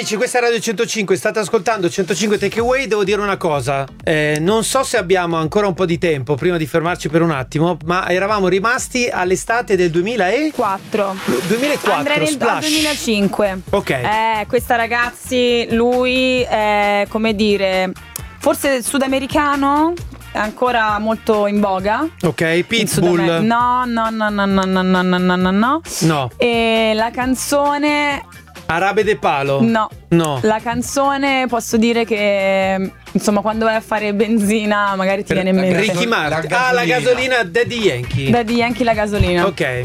amici, questa è Radio 105, state ascoltando 105 Takeaway. Devo dire una cosa, non so se abbiamo ancora un po' di tempo prima di fermarci per un attimo, ma eravamo rimasti all'estate del 2004. Andrei nel 2005. Ok. Questa ragazzi, lui è, come dire, forse sudamericano, è ancora molto in voga. Ok, Pitbull. No. E la canzone Arabe de Palo. No. No. La canzone posso dire che insomma quando vai a fare benzina magari ti viene in mente Ricky Martin. La gasolina Daddy Yankee. Daddy Yankee, la gasolina. Ok.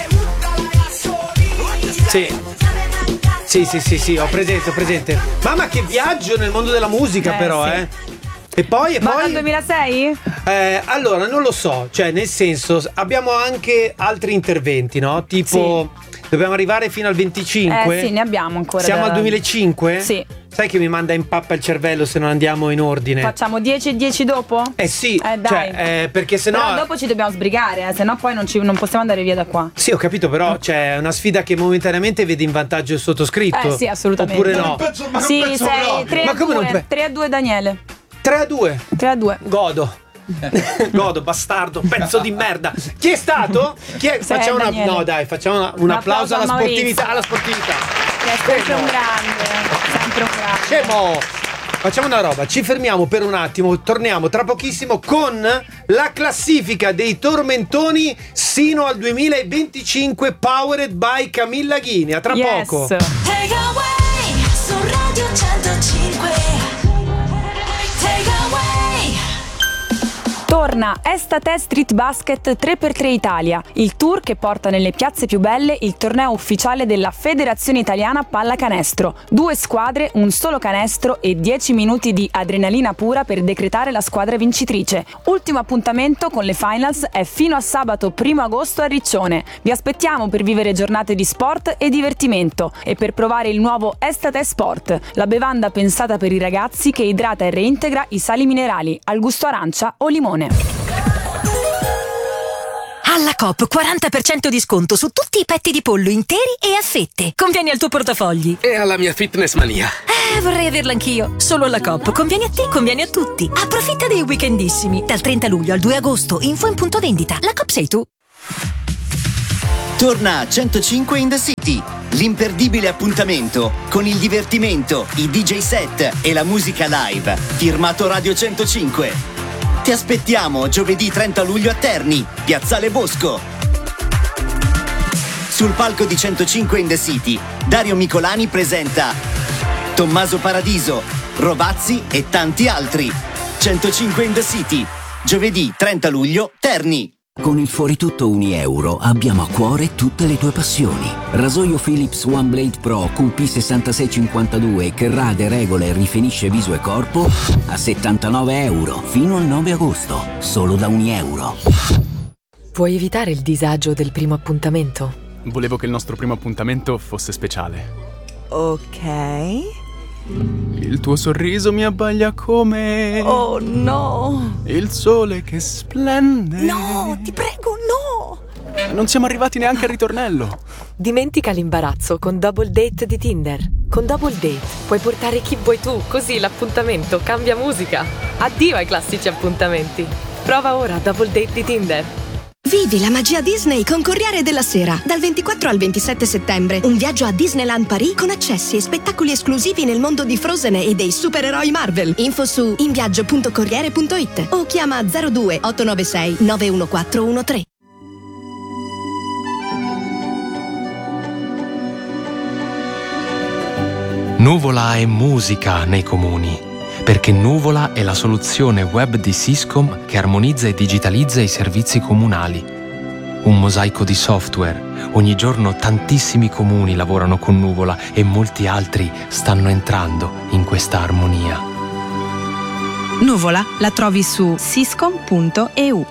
Sì, ho presente. Mamma che viaggio nel mondo della musica però, sì. E poi Ma dal 2006? Allora non lo so, cioè nel senso abbiamo anche altri interventi, no? Tipo dobbiamo arrivare fino al 25? Sì, ne abbiamo ancora. Siamo al 2005? Sì. Sai che mi manda in pappa il cervello se non andiamo in ordine? Facciamo 10 e 10 dopo? Sì, dai. Cioè, perché sennò. Però dopo ci dobbiamo sbrigare, sennò poi non possiamo andare via da qua. Sì, ho capito, però c'è una sfida che momentaneamente vede in vantaggio il sottoscritto. Sì, assolutamente. Oppure no? Sì, sei 3-2 Daniele. 3-2. 3-2. Godo, bastardo, pezzo di merda. Chi è stato? Facciamo facciamo un applauso alla sportività. Che è sempre un grande. Scemo. Facciamo una roba, ci fermiamo per un attimo, torniamo tra pochissimo con la classifica dei tormentoni sino al 2025, powered by Camilla Ghini. A tra poco. Takeaway su Radio 105. Torna Estate Street Basket 3x3 Italia, il tour che porta nelle piazze più belle il torneo ufficiale della Federazione Italiana Pallacanestro. 2 squadre, un solo canestro e 10 minuti di adrenalina pura per decretare la squadra vincitrice. Ultimo appuntamento con le finals è fino a sabato 1 agosto a Riccione. Vi aspettiamo per vivere giornate di sport e divertimento e per provare il nuovo Estate Sport, la bevanda pensata per i ragazzi che idrata e reintegra i sali minerali al gusto arancia o limone. Alla Coop 40% di sconto su tutti i petti di pollo interi e a fette. Conviene al tuo portafogli. E alla mia fitness mania. Vorrei averla anch'io. Solo alla Coop. Conviene a te, conviene a tutti. Approfitta dei weekendissimi. Dal 30 luglio al 2 agosto. Info in punto vendita. La Coop sei tu. Torna 105 in the City. L'imperdibile appuntamento con il divertimento, i DJ set e la musica live. Firmato Radio 105. Ti aspettiamo giovedì 30 luglio a Terni, Piazzale Bosco. Sul palco di 105 in the City, Dario Micolani presenta Tommaso Paradiso, Rovazzi e tanti altri. 105 in the City, giovedì 30 luglio, Terni. Con il Fuori Tutto €1 abbiamo a cuore tutte le tue passioni. Rasoio Philips One Blade Pro QP6652 che rade, regola e rifinisce viso e corpo a €79 fino al 9 agosto, solo da €1. Puoi evitare il disagio del primo appuntamento? Volevo che il nostro primo appuntamento fosse speciale. Ok. Il tuo sorriso mi abbaglia come... Oh no! Il sole che splende. No, ti prego, no! Non siamo arrivati neanche al ritornello. Dimentica l'imbarazzo con Double Date di Tinder. Con Double Date puoi portare chi vuoi tu, così l'appuntamento cambia musica. Addio ai classici appuntamenti. Prova ora Double Date di Tinder. Vivi la magia Disney con Corriere della Sera. Dal 24 al 27 settembre, un viaggio a Disneyland Paris con accessi e spettacoli esclusivi nel mondo di Frozen e dei supereroi Marvel. Info su inviaggio.corriere.it o chiama 02 896 91413. Nuvola è musica nei comuni, perché Nuvola è la soluzione web di Syscom che armonizza e digitalizza i servizi comunali. Un mosaico di software. Ogni giorno tantissimi comuni lavorano con Nuvola e molti altri stanno entrando in questa armonia. Nuvola la trovi su syscom.eu.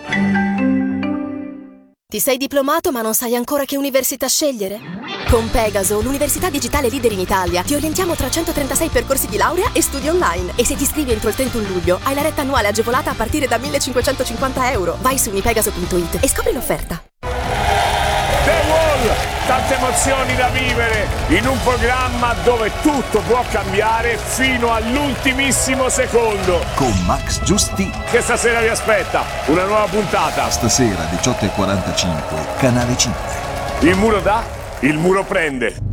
Ti sei diplomato ma non sai ancora che università scegliere? Con Pegaso, l'università digitale leader in Italia, ti orientiamo tra 136 percorsi di laurea e studi online. E se ti iscrivi entro il 31 luglio, hai la retta annuale agevolata a partire da €1.550. Vai su unipegaso.it e scopri l'offerta. The Wall, dal tante emozioni da vivere in un programma dove tutto può cambiare fino all'ultimissimo secondo. Con Max Giusti. Che stasera vi aspetta una nuova puntata. Stasera 18:45, Canale 5. Il muro dà, il muro prende.